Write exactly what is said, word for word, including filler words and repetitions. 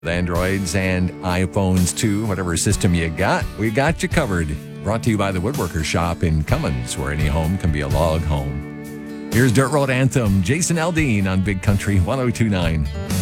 Androids and iPhones too, whatever system you got, we got you covered. Brought to you by the Woodworker Shop in Cummins, where any home can be a log home. Here's Dirt Road Anthem, Jason Aldean on Big Country one oh two point nine.